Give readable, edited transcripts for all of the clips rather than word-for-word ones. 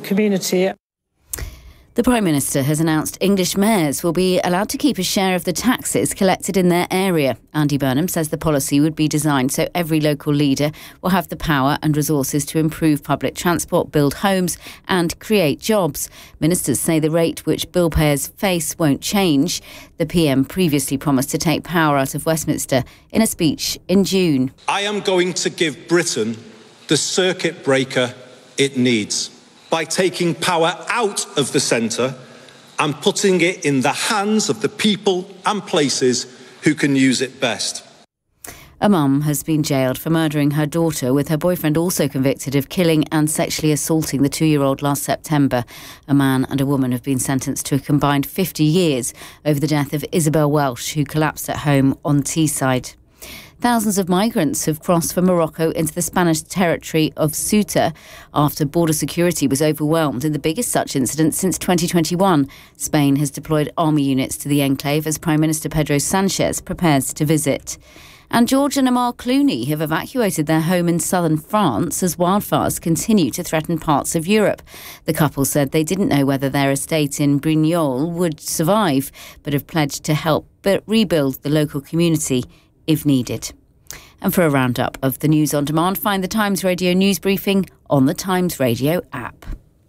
community. The Prime Minister has announced English mayors will be allowed to keep a share of the taxes collected in their area. Andy Burnham says the policy would be designed so every local leader will have the power and resources to improve public transport, build homes and create jobs. Ministers say the rate which bill payers face won't change. The PM previously promised to take power out of Westminster in a speech in June. I am going to give Britain the circuit breaker it needs, by taking power out of the centre and putting it in the hands of the people and places who can use it best. A mum has been jailed for murdering her daughter, with her boyfriend also convicted of killing and sexually assaulting the 2-year-old last September. A man and a woman have been sentenced to a combined 50 years over the death of Isabel Welsh, who collapsed at home on Teesside. Thousands of migrants have crossed from Morocco into the Spanish territory of Ceuta after border security was overwhelmed in the biggest such incident since 2021. Spain has deployed army units to the enclave as Prime Minister Pedro Sanchez prepares to visit. And George and Amal Clooney have evacuated their home in southern France as wildfires continue to threaten parts of Europe. The couple said they didn't know whether their estate in Brignoles would survive, but have pledged to help rebuild the local community if needed. And for a roundup of the news on demand, find the Times Radio news briefing on the Times Radio app.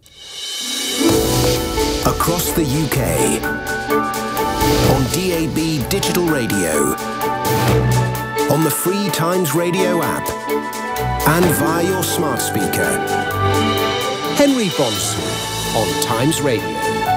Across the UK, on DAB digital radio, on the free Times Radio app, and via your smart speaker. Henry Bonson on Times Radio.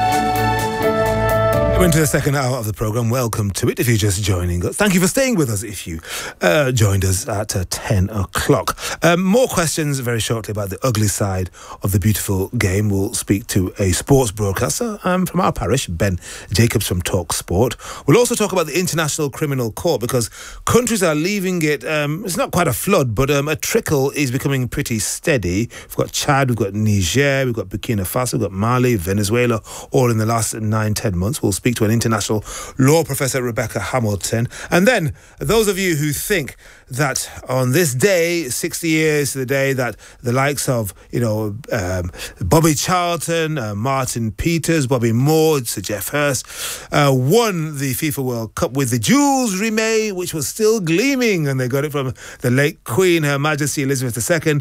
Into the second hour of the programme. Welcome to it if you're just joining us. Thank you for staying with us if you joined us at 10 o'clock. More questions very shortly about the ugly side of the beautiful game. We'll speak to a sports broadcaster from our parish, Ben Jacobs from Talk Sport. We'll also talk about the International Criminal Court, because countries are leaving it, it's not quite a flood, but a trickle is becoming pretty steady. We've got Chad, we've got Niger, we've got Burkina Faso, we've got Mali, Venezuela, all in the last 9-10 months. We'll speak to an international law professor, Rebecca Hamilton. And then those of you who think that on this day, 60 years to the day that the likes of, Bobby Charlton, Martin Peters, Bobby Moore, Sir Geoff Hurst, won the FIFA World Cup with the Jules Rimet, which was still gleaming, and they got it from the late Queen, Her Majesty Elizabeth II.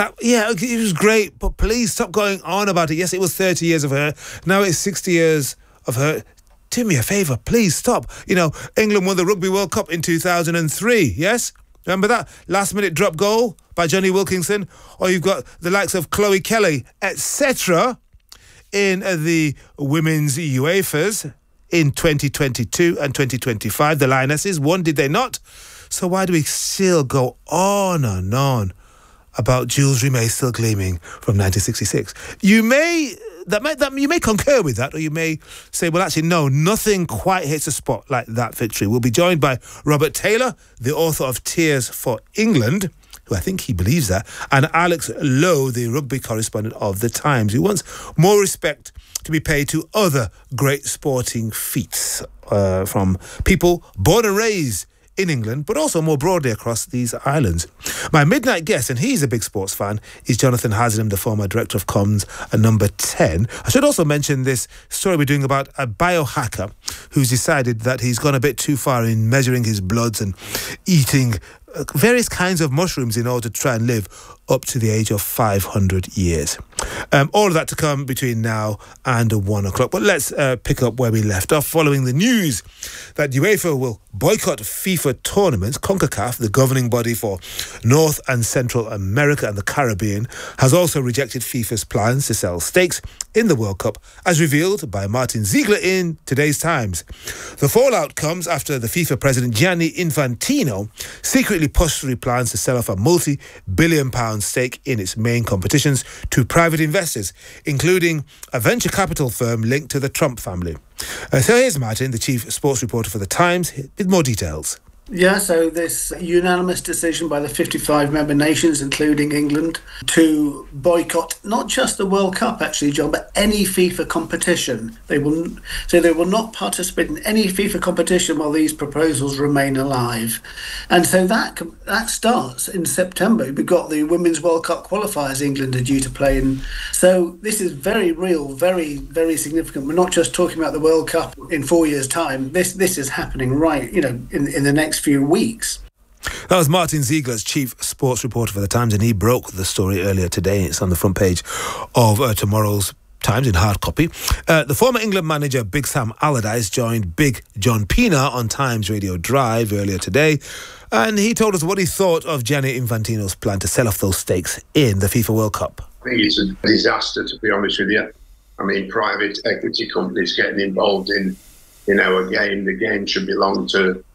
It was great, but please stop going on about it. Yes, it was 30 years of her. Now it's 60 years of her. Do me a favour, please stop. England won the Rugby World Cup in 2003, yes? Remember that last-minute drop goal by Johnny Wilkinson? Or you've got the likes of Chloe Kelly, etc. in the women's UEFAs in 2022 and 2025. The Lionesses won, did they not? So why do we still go on and on about Jules Rimet still gleaming from 1966? You may concur with that, or you may say, well, actually, no, nothing quite hits a spot like that victory. We'll be joined by Robert Taylor, the author of Tears for England, who I think he believes that, and Alex Lowe, the rugby correspondent of The Times, who wants more respect to be paid to other great sporting feats from people born and raised in England, but also more broadly across these islands. My midnight guest, and he's a big sports fan, is Jonathan Haslam, the former director of comms at Number 10. I should also mention this story we're doing about a biohacker who's decided that he's gone a bit too far in measuring his bloods and eating various kinds of mushrooms in order to try and live up to the age of 500 years. All of that to come between now and 1 o'clock. But let's pick up where we left off following the news that UEFA will boycott FIFA tournaments. CONCACAF, the governing body for North and Central America and the Caribbean, has also rejected FIFA's plans to sell stakes in the World Cup, as revealed by Martin Ziegler in today's Times. The fallout comes after the FIFA president Gianni Infantino secretly pushed through plans to sell off a multi-billion-pound stake in its main competitions to private investors, including a venture capital firm linked to the Trump family. So here's Martin, the chief sports reporter for The Times, with more details. Yeah, so this unanimous decision by the 55 member nations, including England, to boycott not just the World Cup, actually, John, but any FIFA competition. They will not participate in any FIFA competition while these proposals remain alive. And so that starts in September. We've got the Women's World Cup qualifiers England are due to play in. So this is very real, very, very significant. We're not just talking about the World Cup in 4 years' time. This is happening right, in the next few weeks. That was Martin Ziegler's chief sports reporter for The Times, and he broke the story earlier today. It's on the front page of tomorrow's Times in hard copy. The former England manager Big Sam Allardyce joined Big John Pina on Times Radio Drive earlier today, and he told us what he thought of Gianni Infantino's plan to sell off those stakes in the FIFA World Cup. I think it's a disaster, to be honest with you. I mean, private equity companies getting involved in, a game. The game should belong to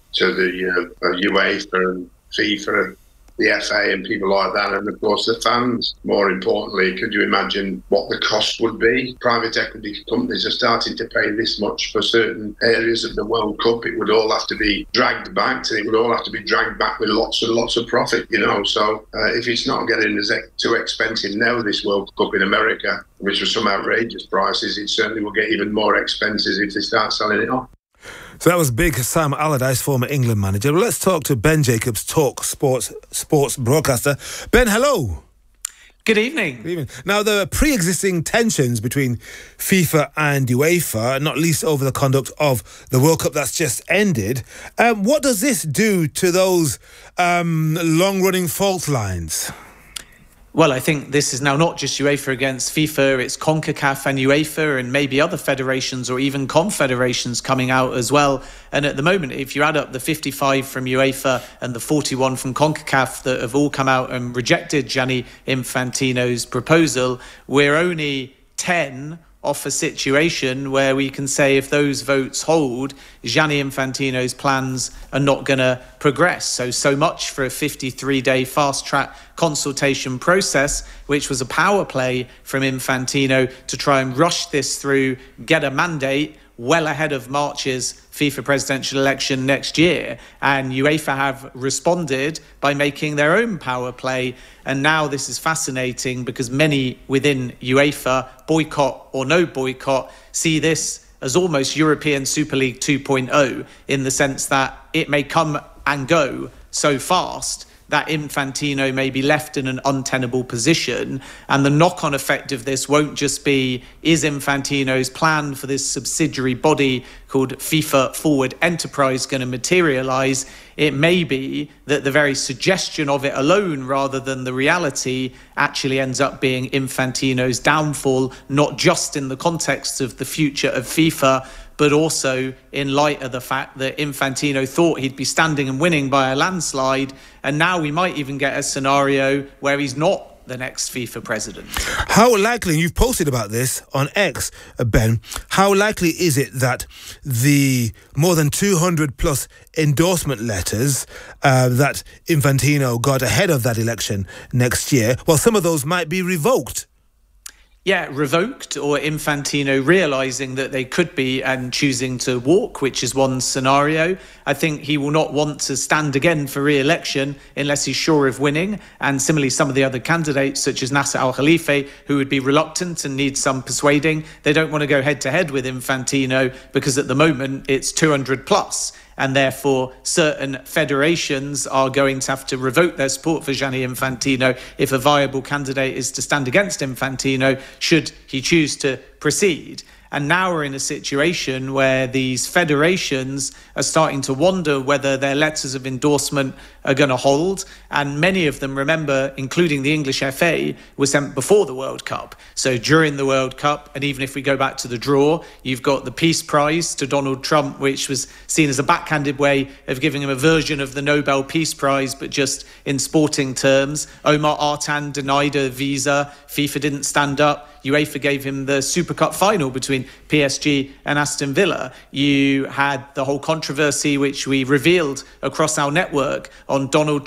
the UEFA and FIFA, the FA and people like that, and of course the fans. More importantly, could you imagine what the cost would be? Private equity companies are starting to pay this much for certain areas of the World Cup. It would all have to be dragged back, and it would all have to be dragged back with lots and lots of profit, So if it's not getting too expensive now, this World Cup in America, which was some outrageous prices, it certainly will get even more expensive if they start selling it off. So that was Big Sam Allardyce, former England manager. Well, let's talk to Ben Jacobs, Talk Sports broadcaster. Ben, hello. Good evening. Good evening. Now, there are pre-existing tensions between FIFA and UEFA, not least over the conduct of the World Cup that's just ended. What does this do to those long-running fault lines? Well, I think this is now not just UEFA against FIFA, it's CONCACAF and UEFA and maybe other federations or even confederations coming out as well. And at the moment, if you add up the 55 from UEFA and the 41 from CONCACAF that have all come out and rejected Gianni Infantino's proposal, we're only 10 off a situation where we can say if those votes hold, Gianni Infantino's plans are not going to progress. So much for a 53-day fast-track consultation process, which was a power play from Infantino to try and rush this through, get a mandate well ahead of March's FIFA presidential election next year. And UEFA have responded by making their own power play. And now this is fascinating because many within UEFA, boycott or no boycott, see this as almost European Super League 2.0 in the sense that it may come and go so fast that Infantino may be left in an untenable position. And the knock-on effect of this won't just be, is Infantino's plan for this subsidiary body called FIFA Forward Enterprise going to materialise? It may be that the very suggestion of it alone, rather than the reality, actually ends up being Infantino's downfall, not just in the context of the future of FIFA, but also in light of the fact that Infantino thought he'd be standing and winning by a landslide, and now we might even get a scenario where he's not the next FIFA president. How likely, and you've posted about this on X, Ben, how likely is it that the more than 200 plus endorsement letters that Infantino got ahead of that election next year, well, some of those might be revoked? Yeah, revoked, or Infantino realising that they could be and choosing to walk, which is one scenario. I think he will not want to stand again for re-election unless he's sure of winning. And similarly, some of the other candidates, such as Nasser Al-Khalifi, who would be reluctant and need some persuading, they don't want to go head-to-head with Infantino because at the moment it's 200 plus. And therefore, certain federations are going to have to revoke their support for Gianni Infantino if a viable candidate is to stand against Infantino, should he choose to proceed. And now we're in a situation where these federations are starting to wonder whether their letters of endorsement are going to hold. And many of them, remember, including the English FA, were sent before the World Cup. So during the World Cup, and even if we go back to the draw, you've got the Peace Prize to Donald Trump, which was seen as a backhanded way of giving him a version of the Nobel Peace Prize, but just in sporting terms. Omar Artan denied a visa. FIFA didn't stand up. UEFA gave him the Super Cup final between PSG and Aston Villa. You had the whole controversy, which we revealed across our network, on Donald Trump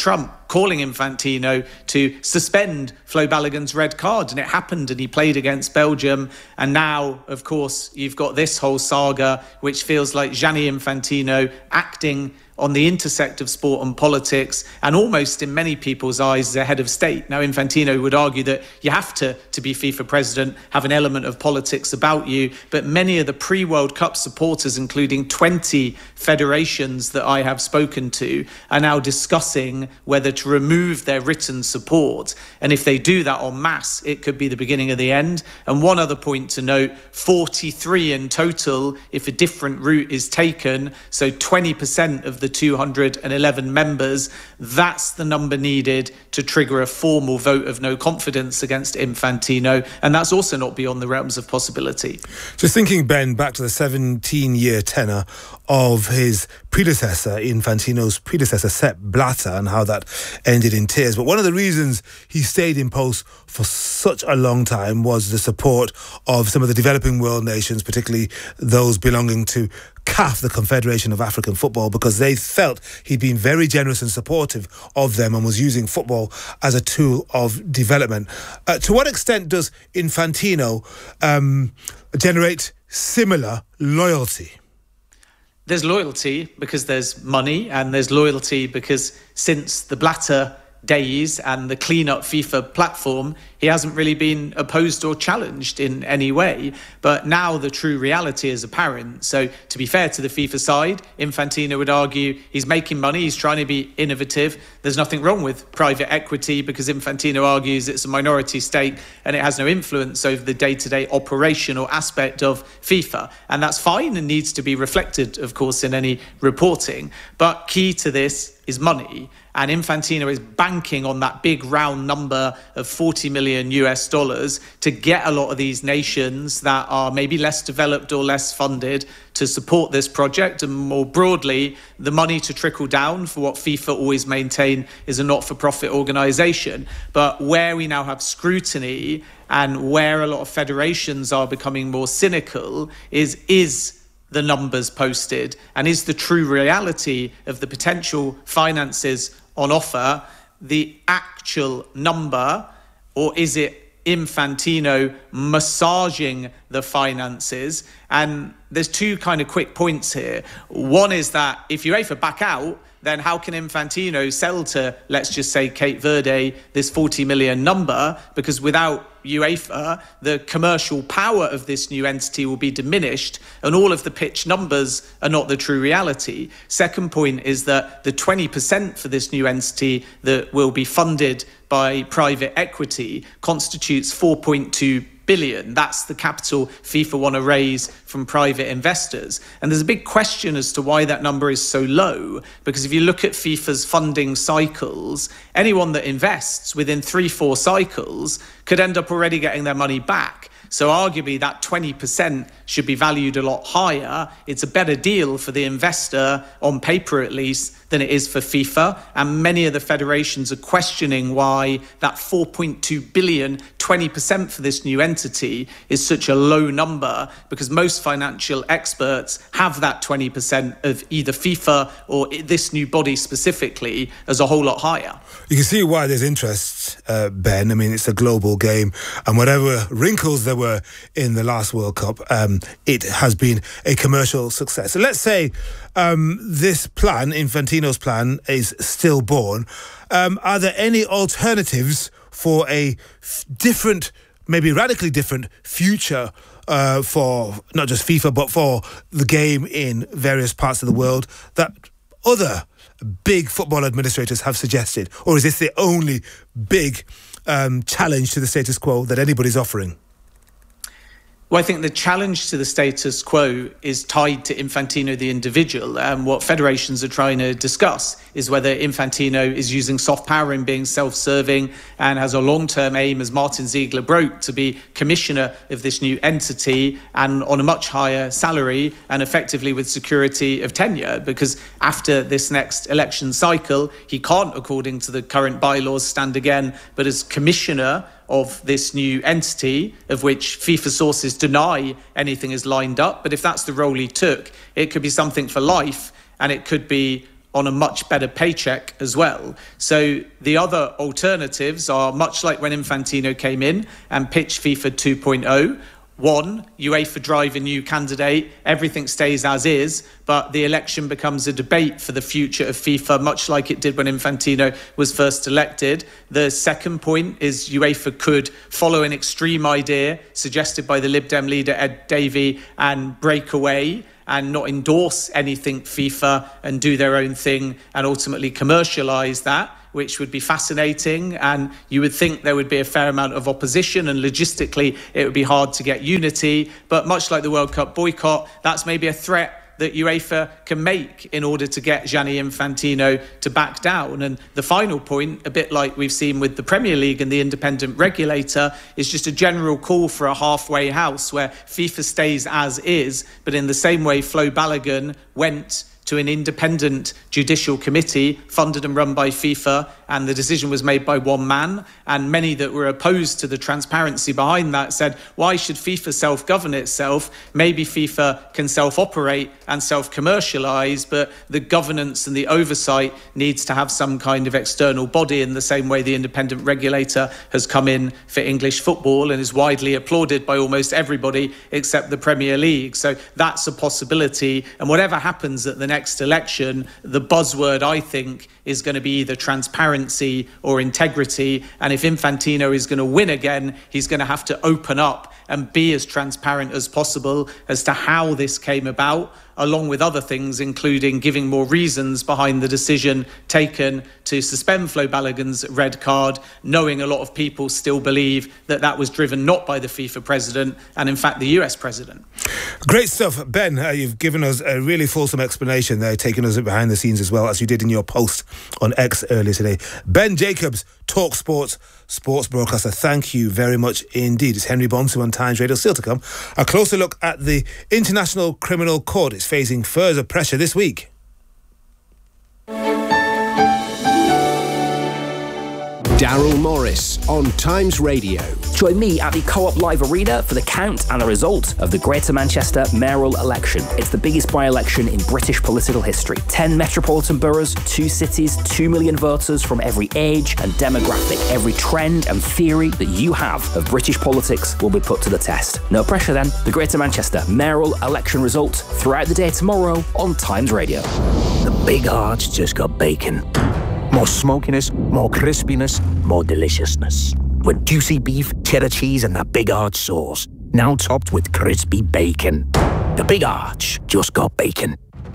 calling Infantino to suspend Flo Balogun's red card. And it happened, and he played against Belgium. And now, of course, you've got this whole saga, which feels like Gianni Infantino acting on the intersect of sport and politics, and almost in many people's eyes, the head of state. Now, Infantino would argue that you have to be FIFA president, have an element of politics about you, but many of the pre-World Cup supporters, including 20 federations that I have spoken to, are now discussing whether to remove their written support. And if they do that en masse, it could be the beginning of the end. And one other point to note, 43 in total, if a different route is taken, so 20% of the 211 members, that's the number needed to trigger a formal vote of no confidence against Infantino, and that's also not beyond the realms of possibility. Just thinking, Ben, back to the 17-year tenure of his predecessor, Infantino's predecessor, Sepp Blatter, and how that ended in tears. But one of the reasons he stayed in post for such a long time was the support of some of the developing world nations, particularly those belonging to CAF, the Confederation of African Football, because they felt he'd been very generous and supportive of them and was using football as a tool of development. To what extent does Infantino generate similar loyalty? There's loyalty because there's money, and there's loyalty because since the Blatter days and the clean-up FIFA platform, he hasn't really been opposed or challenged in any way. But now the true reality is apparent. So to be fair to the FIFA side, Infantino would argue he's making money, he's trying to be innovative. There's nothing wrong with private equity because Infantino argues it's a minority stake and it has no influence over the day-to-day operational aspect of FIFA. And that's fine and needs to be reflected, of course, in any reporting. But key to this is money. And Infantino is banking on that big round number of $40 million to get a lot of these nations that are maybe less developed or less funded to support this project, and more broadly, the money to trickle down for what FIFA always maintain is a not-for-profit organisation. But where we now have scrutiny and where a lot of federations are becoming more cynical is the numbers posted, and is the true reality of the potential finances on offer the actual number, or is it Infantino massaging the finances? And there's two kind of quick points here. One is that if UEFA back out, then how can Infantino sell to, let's just say, Cape Verde, this 40 million number? Because without UEFA, the commercial power of this new entity will be diminished, and all of the pitch numbers are not the true reality. Second point is that the 20% for this new entity that will be funded by private equity constitutes 4.2 billion. That's the capital FIFA want to raise from private investors. And there's a big question as to why that number is so low, because if you look at FIFA's funding cycles, anyone that invests within 3-4 cycles could end up already getting their money back. So arguably that 20% should be valued a lot higher. It's a better deal for the investor, on paper at least, than it is for FIFA. And many of the federations are questioning why that 4.2 billion, 20% for this new entity is such a low number, because most financial experts have that 20% of either FIFA or this new body specifically as a whole lot higher. You can see why there's interest, Ben. I mean, it's a global game, and whatever wrinkles there were in the last World Cup, it has been a commercial success. So let's say this plan, Infantino's plan, is still born. Are there any alternatives for a different, maybe radically different future for not just FIFA, but for the game in various parts of the world that other big football administrators have suggested? Or is this the only big challenge to the status quo that anybody's offering? Well, I think the challenge to the status quo is tied to Infantino, the individual. And what federations are trying to discuss is whether Infantino is using soft power in being self-serving and has a long-term aim, as Martin Ziegler broke, to be commissioner of this new entity and on a much higher salary and effectively with security of tenure. Because after this next election cycle, he can't, according to the current bylaws, stand again, but as commissioner of this new entity, of which FIFA sources deny anything is lined up. But if that's the role he took, it could be something for life, and it could be on a much better paycheck as well. So the other alternatives are much like when Infantino came in and pitched FIFA 2.0. One, UEFA drive a new candidate, everything stays as is, but the election becomes a debate for the future of FIFA, much like it did when Infantino was first elected. The second point is UEFA could follow an extreme idea suggested by the Lib Dem leader Ed Davey and break away and not endorse anything FIFA and do their own thing and ultimately commercialise that, which would be fascinating. And you would think there would be a fair amount of opposition, and logistically it would be hard to get unity. But much like the World Cup boycott, that's maybe a threat that UEFA can make in order to get Gianni Infantino to back down. And the final point, a bit like we've seen with the Premier League and the independent regulator, is just a general call for a halfway house where FIFA stays as is, but in the same way Flo Balogun went to an independent judicial committee funded and run by FIFA, and the decision was made by one man, and many that were opposed to the transparency behind that said, why should FIFA self-govern itself? Maybe FIFA can self-operate and self-commercialise, but the governance and the oversight needs to have some kind of external body, in the same way the independent regulator has come in for English football and is widely applauded by almost everybody except the Premier League. So that's a possibility, and whatever happens at the next election, the buzzword, I think, is going to be either transparency or integrity. And if Infantino is going to win again, he's going to have to open up and be as transparent as possible as to how this came about, along with other things, including giving more reasons behind the decision taken to suspend Flo Balogun's red card, knowing a lot of people still believe that that was driven not by the FIFA president and, in fact, the US president. Great stuff. Ben, you've given us a really fulsome explanation there, taking us behind the scenes as well, as you did in your post on X earlier today. Ben Jacobs, Talk Sports, sports broadcaster, thank you very much indeed. It's Henry Bonsu on Times Radio. Still to come, a closer look at the International Criminal Court. It's facing further pressure this week. Daryl Morris on Times Radio. Join me at the Co-op Live Arena for the count and the result of the Greater Manchester mayoral election. It's the biggest by-election in British political history. 10 metropolitan boroughs, 2 cities, 2 million voters from every age and demographic. Every trend and theory that you have of British politics will be put to the test. No pressure then. The Greater Manchester mayoral election result throughout the day tomorrow on Times Radio. The Big Arch just got bacon. More smokiness, more crispiness, more deliciousness. With juicy beef, cheddar cheese and that Big Arch sauce. Now topped with crispy bacon. The Big Arch just got bacon.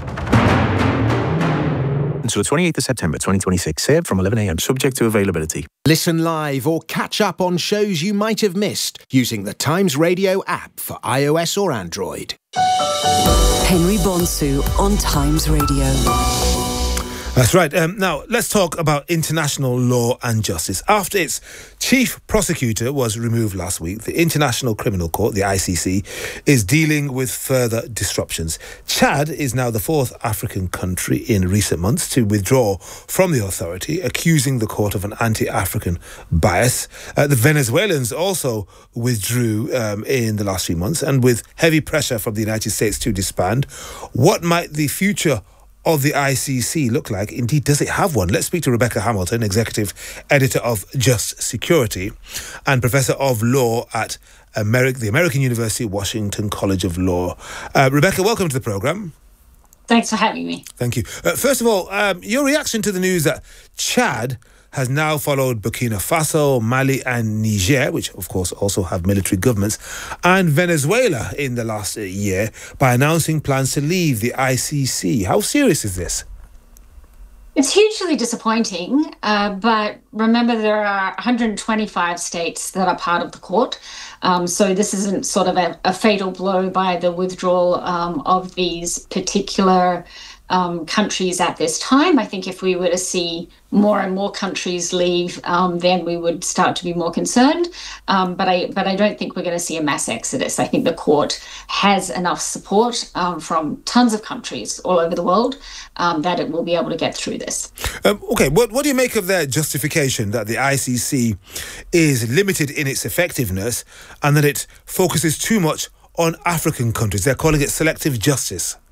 Until the 28th of September 2026, served from 11 a.m, subject to availability. Listen live or catch up on shows you might have missed using the Times Radio app for iOS or Android. Henry Bonsu on Times Radio. That's right. Now, let's talk about international law and justice. After its chief prosecutor was removed last week, the International Criminal Court, the ICC, is dealing with further disruptions. Chad is now the 4th African country in recent months to withdraw from the authority, accusing the court of an anti-African bias. The Venezuelans also withdrew in the last few months, and with heavy pressure from the United States to disband. What might the future of the ICC look like? Indeed, does it have one? Let's speak to Rebecca Hamilton, Executive Editor of Just Security and Professor of Law at the American University Washington College of Law. Rebecca, welcome to the programme. Thanks for having me. Thank you. First of all, your reaction to the news that Chad has now followed Burkina Faso, Mali and Niger, which of course also have military governments, and Venezuela in the last year by announcing plans to leave the ICC. How serious is this? It's hugely disappointing, but remember there are 125 states that are part of the court. So this isn't sort of a fatal blow by the withdrawal of these particular countries at this time. I think if we were to see more and more countries leave, then we would start to be more concerned. But I don't think we're going to see a mass exodus. I think the court has enough support from tons of countries all over the world that it will be able to get through this. Okay, what do you make of their justification that the ICC is limited in its effectiveness and that it focuses too much on African countries? They're calling it selective justice.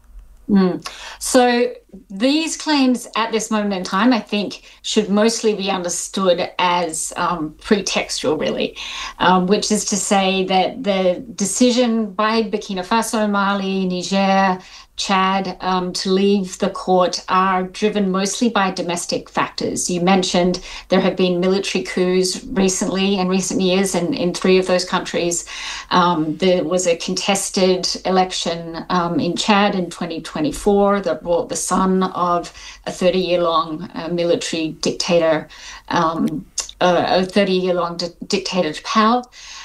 So these claims at this moment in time, I think, should mostly be understood as pretextual, really, which is to say that the decision by Burkina Faso, Mali, Niger, Chad to leave the court are driven mostly by domestic factors. You mentioned there have been military coups recently, in recent years, in 3 of those countries. There was a contested election in Chad in 2024 that brought the son of a 30-year-long military dictator, dictator to power.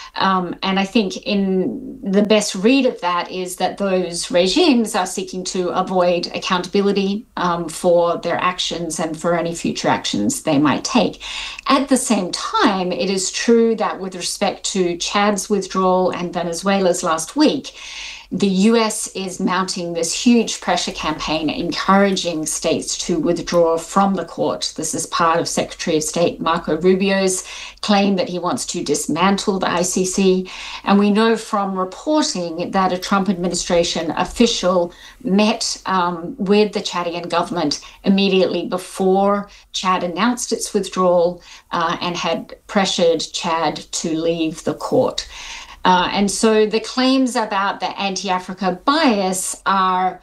And I think in the best read of that is that those regimes are seeking to avoid accountability for their actions and for any future actions they might take. At the same time, it is true that with respect to Chad's withdrawal and Venezuela's last week, the US is mounting this huge pressure campaign encouraging states to withdraw from the court. This is part of Secretary of State Marco Rubio's claim that he wants to dismantle the ICC. And we know from reporting that a Trump administration official met with the Chadian government immediately before Chad announced its withdrawal and had pressured Chad to leave the court. And so the claims about the anti-Africa bias are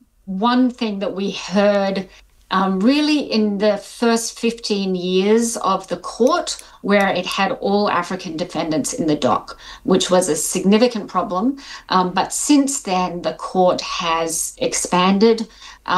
one thing that we heard really in the first 15 years of the court, where it had all African defendants in the dock, which was a significant problem. But since then, the court has expanded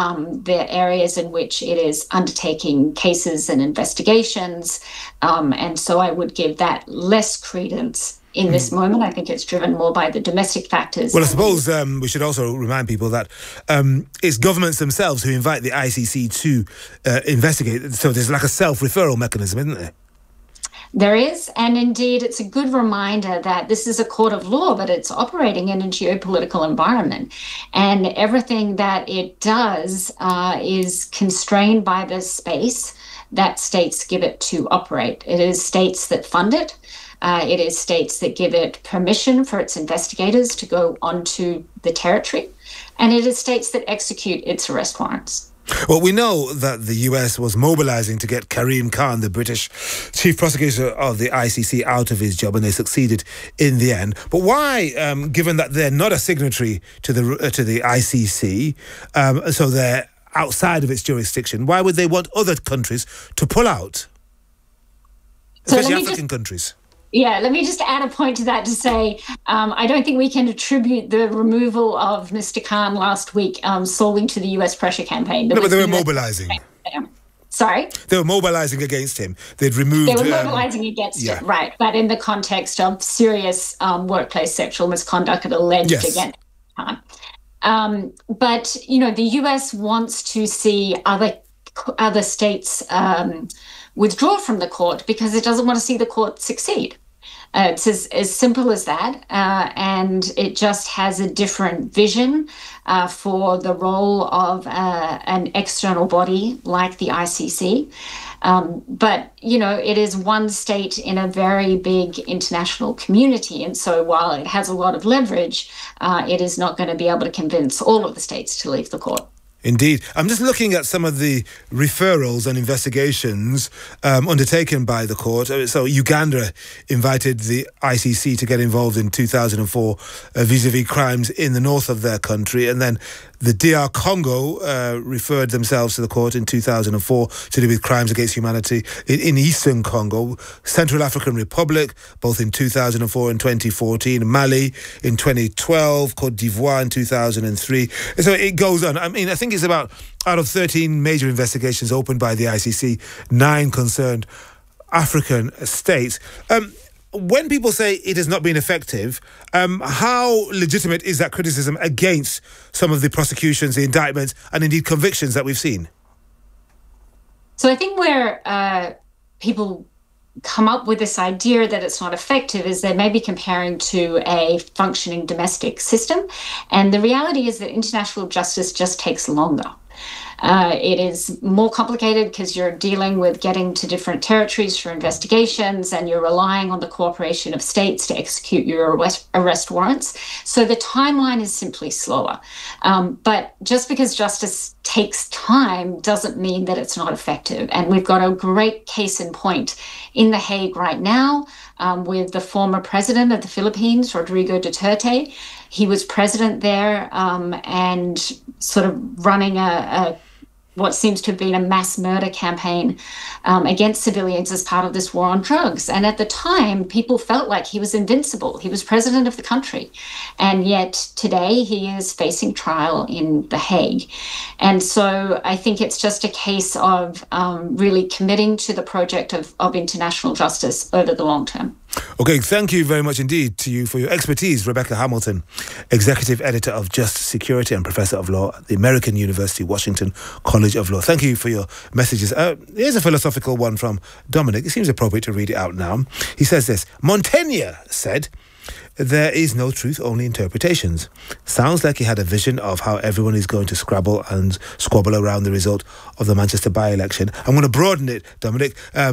the areas in which it is undertaking cases and investigations. And so I would give that less credence in this moment. I think it's driven more by the domestic factors. Well, I suppose we should also remind people that it's governments themselves who invite the ICC to investigate. So there's like a self-referral mechanism, isn't there? There is, and indeed it's a good reminder that this is a court of law, but it's operating in a geopolitical environment. And everything that it does is constrained by the space that states give it to operate. It is states that fund it. It is states that give it permission for its investigators to go onto the territory. And it is states that execute its arrest warrants. Well, we know that the US was mobilising to get Karim Khan, the British chief prosecutor of the ICC, out of his job, and they succeeded in the end. But why, given that they're not a signatory to the ICC, so they're outside of its jurisdiction, why would they want other countries to pull out? Especially African countries. Yeah, let me just add a point to that to say I don't think we can attribute the removal of Mr. Khan last week solely to the US pressure campaign. No, but they were mobilising. Sorry? They were mobilising against him. They were mobilising against him, right. But in the context of serious workplace sexual misconduct alleged against Khan. But, you know, the US wants to see other states withdraw from the court because it doesn't want to see the court succeed. It's as simple as that. And it just has a different vision for the role of an external body like the ICC. But, you know, it is one state in a very big international community. And so while it has a lot of leverage, it is not going to be able to convince all of the states to leave the court. Indeed. I'm just looking at some of the referrals and investigations undertaken by the court. So Uganda invited the ICC to get involved in 2004 vis-a-vis crimes in the north of their country. And then the DR Congo referred themselves to the court in 2004 to do with crimes against humanity in Eastern Congo. Central African Republic, both in 2004 and 2014. Mali in 2012. Cote d'Ivoire in 2003. So it goes on. I mean, I think it's about, out of 13 major investigations opened by the ICC, 9 concerned African states. When people say it has not been effective, how legitimate is that criticism against some of the prosecutions, the indictments, and indeed convictions that we've seen? So I think where people come up with this idea that it's not effective is they may be comparing to a functioning domestic system. And the reality is that international justice just takes longer. It is more complicated because you're dealing with getting to different territories for investigations, and you're relying on the cooperation of states to execute your arrest warrants. So the timeline is simply slower. But just because justice takes time doesn't mean that it's not effective. And we've got a great case in point in The Hague right now with the former president of the Philippines, Rodrigo Duterte. He was president there and sort of running what seems to have been a mass murder campaign against civilians as part of this war on drugs. And at the time, people felt like he was invincible. He was president of the country. And yet today he is facing trial in The Hague. And so I think it's just a case of really committing to the project of international justice over the long term. Okay, thank you very much indeed to you for your expertise, Rebecca Hamilton, Executive Editor of Just Security and Professor of Law at the American University Washington College of Law. Thank you for your messages. Here's a philosophical one from Dominic. It seems appropriate to read it out now. He says this: Montaigne said, "There is no truth, only interpretations." Sounds like he had a vision of how everyone is going to scrabble and squabble around the result of the Manchester by-election. I'm going to broaden it, Dominic.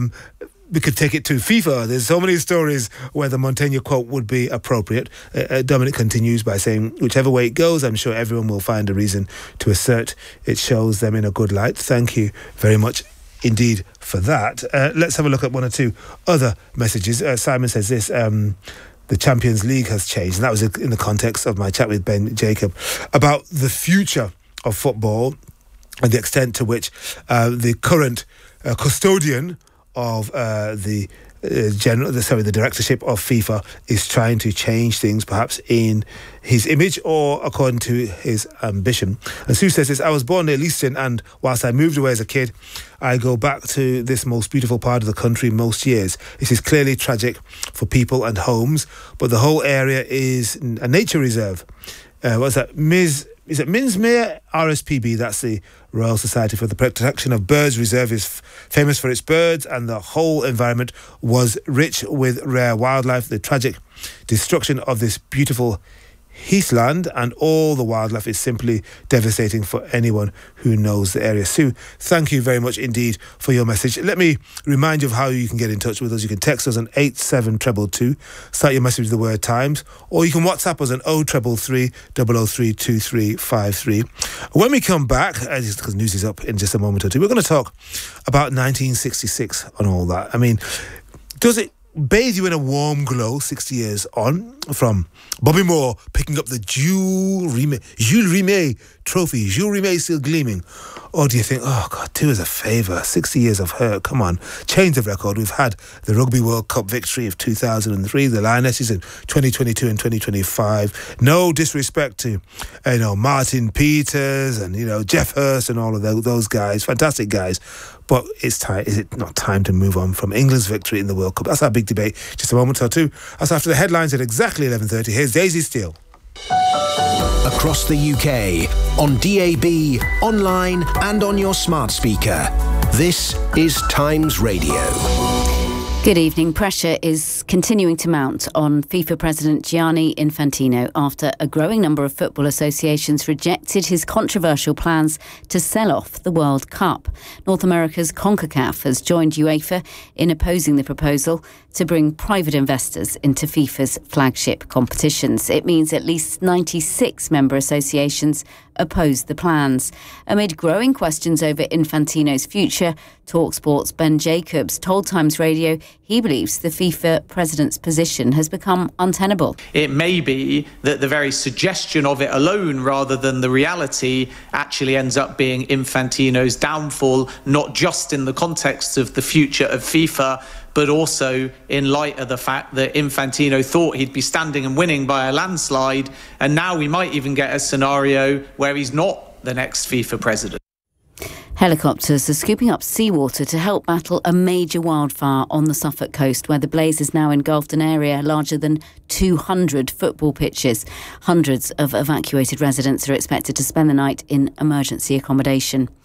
We could take it to FIFA. There's so many stories where the Montaigne quote would be appropriate. Dominic continues by saying, whichever way it goes, I'm sure everyone will find a reason to assert it shows them in a good light. Thank you very much indeed for that. Let's have a look at one or two other messages. Simon says this: the Champions League has changed. And that was in the context of my chat with Ben Jacob about the future of football and the extent to which the current custodian of the directorship of FIFA is trying to change things, perhaps in his image or according to his ambition. And Sue says this: I was born near Leiston, and whilst I moved away as a kid, I go back to this most beautiful part of the country most years. This is clearly tragic for people and homes, but the whole area is a nature reserve. What's that? Is it Minsmere RSPB? That's the Royal Society for the Protection of Birds Reserve, is famous for its birds, and the whole environment was rich with rare wildlife. The tragic destruction of this beautiful heathland and all the wildlife is simply devastating for anyone who knows the area. Sue, thank you very much indeed for your message. Let me remind you of how you can get in touch with us. You can text us on 87222, start your message with the word Times, or you can WhatsApp us on 0333 003 2353. When we come back, because news is up in just a moment or two, we're going to talk about 1966 and all that. I mean, does it bathe you in a warm glow 60 years on from Bobby Moore picking up the Jules Rimet trophy, Jules Rimet still gleaming? Or do you think, oh God, do us a favour, 60 years of hurt, come on, change the record. We've had the Rugby World Cup victory of 2003, the Lionesses in 2022 and 2025. No disrespect to, Martin Peters and, Jeff Hurst and all of those guys, fantastic guys. But it's time. Is it not time to move on from England's victory in the World Cup? That's our big debate. Just a moment or two. That's after the headlines at exactly 11:30. Here's Daisy Steele. Across the UK, on DAB, online and on your smart speaker. This is Times Radio. Good evening. Pressure is continuing to mount on FIFA President Gianni Infantino after a growing number of football associations rejected his controversial plans to sell off the World Cup. North America's CONCACAF has joined UEFA in opposing the proposal to bring private investors into FIFA's flagship competitions. It means at least 96 member associations oppose the plans. Amid growing questions over Infantino's future, TalkSport's Ben Jacobs told Times Radio he believes the FIFA president's position has become untenable. It may be that the very suggestion of it alone, rather than the reality, actually ends up being Infantino's downfall, not just in the context of the future of FIFA, but also in light of the fact that Infantino thought he'd be standing and winning by a landslide, and now we might even get a scenario where he's not the next FIFA president. Helicopters are scooping up seawater to help battle a major wildfire on the Suffolk coast, where the blaze has now engulfed an area larger than 200 football pitches. Hundreds of evacuated residents are expected to spend the night in emergency accommodation.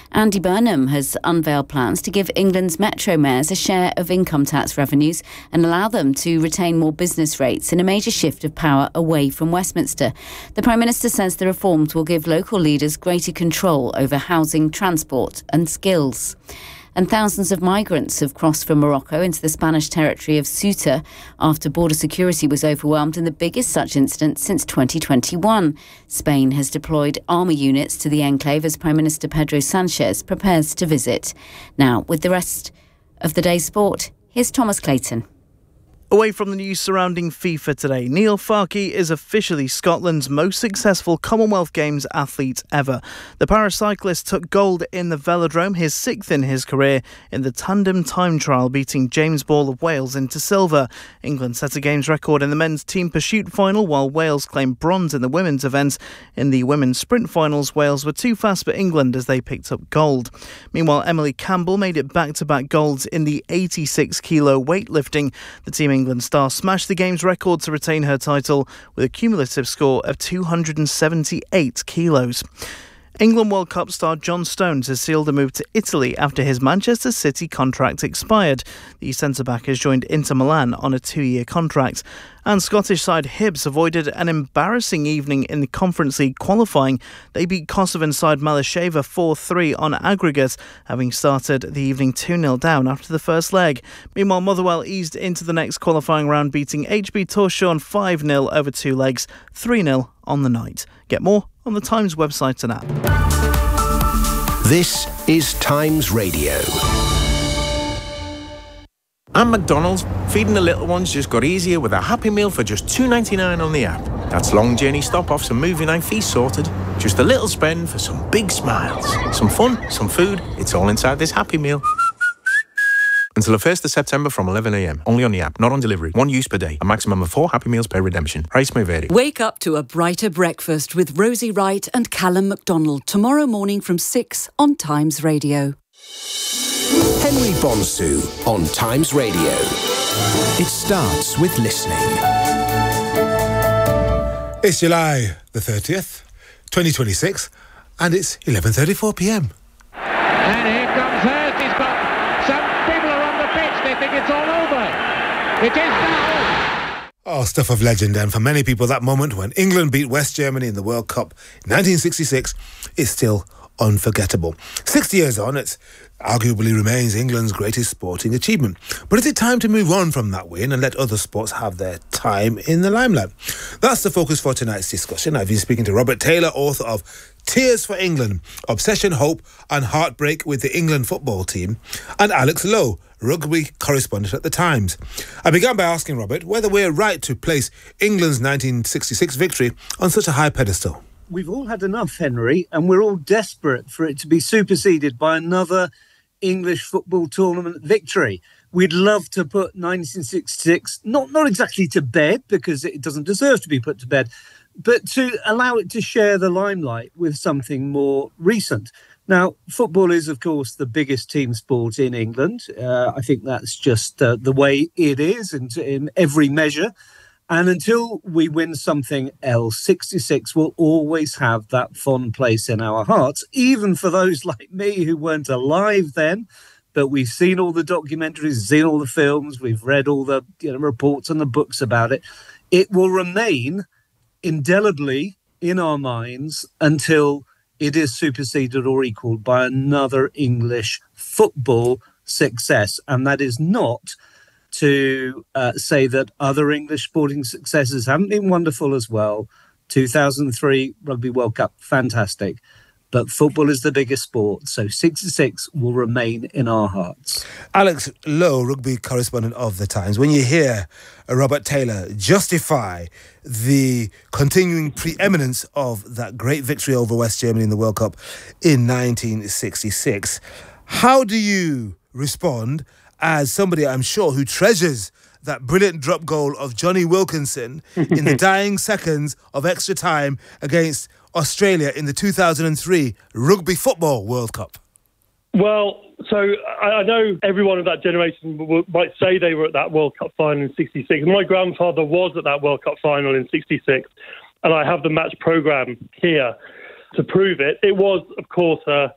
Andy Burnham has unveiled plans to give England's metro mayors a share of income tax revenues and allow them to retain more business rates in a major shift of power away from Westminster. The Prime Minister says the reforms will give local leaders greater control over housing, transport and skills. And thousands of migrants have crossed from Morocco into the Spanish territory of Ceuta after border security was overwhelmed in the biggest such incident since 2021. Spain has deployed army units to the enclave as Prime Minister Pedro Sanchez prepares to visit. Now, with the rest of the day's sport, here's Thomas Clayton. Away from the news surrounding FIFA today, Neil Farke is officially Scotland's most successful Commonwealth Games athlete ever. The paracyclist took gold in the velodrome, his 6th in his career, in the tandem time trial, beating James Ball of Wales into silver. England set a Games record in the men's team pursuit final, while Wales claimed bronze in the women's event. In the women's sprint finals, Wales were too fast for England as they picked up gold. Meanwhile, Emily Campbell made it back-to-back golds in the 86-kilo weightlifting. The Team England star smashed the Games record to retain her title with a cumulative score of 278 kilos. England World Cup star John Stones has sealed a move to Italy after his Manchester City contract expired. The centre-back has joined Inter Milan on a 2-year contract. And Scottish side Hibs avoided an embarrassing evening in the Conference League qualifying. They beat Kosovan side Malasheva 4-3 on aggregate, having started the evening 2-0 down after the first leg. Meanwhile, Motherwell eased into the next qualifying round, beating HB Torshavn 5-0 over 2 legs, 3-0 on the night. Get more on the Times website and app. This is Times Radio. And McDonald's, feeding the little ones just got easier with a Happy Meal for just $2.99 on the app. That's long journey stop-offs and movie night feast sorted. Just a little spend for some big smiles. Some fun, some food, it's all inside this Happy Meal. Until the 1st of September from 11 a.m. Only on the app, not on delivery. 1 use per day. A maximum of 4 Happy Meals per redemption. Price may vary. Wake up to a brighter breakfast with Rosie Wright and Callum MacDonald tomorrow morning from 6 on Times Radio. Henry Bonsu on Times Radio. It starts with listening. It's July the 30th, 2026, and it's 11:34 p.m. And here comes Hurst. He's got some people are on the pitch. They think it's all over. It is now. Oh, stuff of legend, and for many people that moment when England beat West Germany in the World Cup in 1966 is still unforgettable. 60 years on, it arguably remains England's greatest sporting achievement. But is it time to move on from that win and let other sports have their time in the limelight? That's the focus for tonight's discussion. I've been speaking to Robert Taylor, author of Tears for England, Obsession, Hope and Heartbreak with the England Football Team, and Alex Lowe, rugby correspondent at The Times. I began by asking Robert whether we're right to place England's 1966 victory on such a high pedestal. We've all had enough, Henry, and we're all desperate for it to be superseded by another English football tournament victory. We'd love to put 1966, not exactly to bed, because it doesn't deserve to be put to bed, but to allow it to share the limelight with something more recent. Now, football is, of course, the biggest team sport in England. I think that's just the way it is in every measure. And until we win something else, 66 will always have that fond place in our hearts, even for those like me who weren't alive then. But we've seen all the documentaries, seen all the films, we've read all the reports and the books about it. It will remain indelibly in our minds until it is superseded or equaled by another English football success. And that is not to say that other English sporting successes haven't been wonderful as well. 2003 Rugby World Cup, fantastic. But football is the biggest sport, so 66 will remain in our hearts. Alex Lowe, rugby correspondent of The Times, when you hear Robert Taylor justify the continuing preeminence of that great victory over West Germany in the World Cup in 1966, how do you respond as somebody, I'm sure, who treasures that brilliant drop goal of Johnny Wilkinson in the dying seconds of extra time against Australia in the 2003 Rugby Football World Cup? Well, so I know everyone of that generation might say they were at that World Cup final in 66. My grandfather was at that World Cup final in 66, and I have the match programme here to prove it. It was, of course,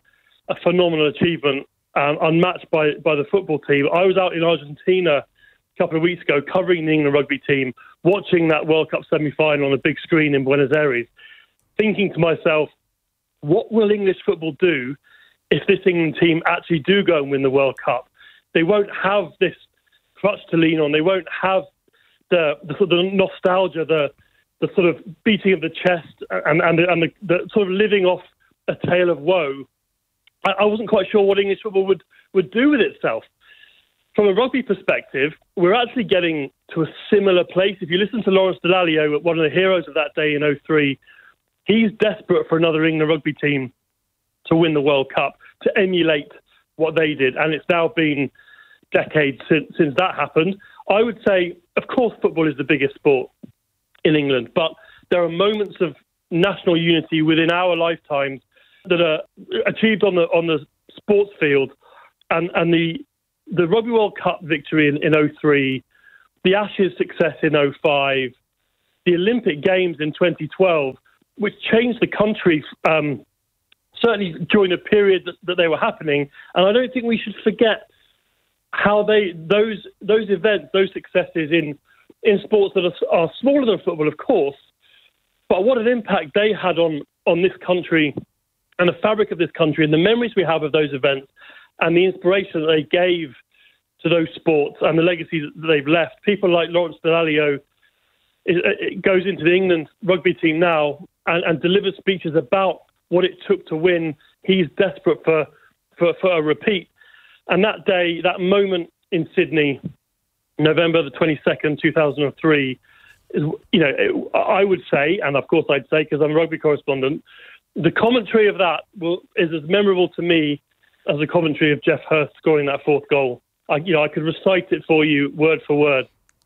a phenomenal achievement, unmatched by the football team. I was out in Argentina a couple of weeks ago covering the England rugby team, watching that World Cup semi-final on a big screen in Buenos Aires, thinking to myself, what will English football do if this England team actually do go and win the World Cup? They won't have this crutch to lean on. They won't have the sort of nostalgia, the sort of beating of the chest and the sort of living off a tale of woe. I wasn't quite sure what English football would do with itself. From a rugby perspective, we're actually getting to a similar place. If you listen to Lawrence Dallaglio, one of the heroes of that day in 2003, he's desperate for another England rugby team to win the World Cup, to emulate what they did. And it's now been decades since that happened. I would say, of course, football is the biggest sport in England, but there are moments of national unity within our lifetimes that are achieved on the sports field, and the Rugby World Cup victory in 2003, the Ashes success in 2005, the Olympic Games in 2012, which changed the country, certainly during the period that they were happening. And I don't think we should forget how those events, those successes in sports that are smaller than football, of course, but what an impact they had on this country and the fabric of this country, and the memories we have of those events and the inspiration that they gave to those sports and the legacy that they've left. People like Lawrence Dallaglio it goes into the England rugby team now and delivers speeches about what it took to win. He's desperate for a repeat. And that day, that moment in Sydney, November the 22nd, 2003, is, I would say, and of course I'd say because I'm a rugby correspondent, the commentary of that is as memorable to me as the commentary of Jeff Hurst scoring that fourth goal. I could recite it for you word for word.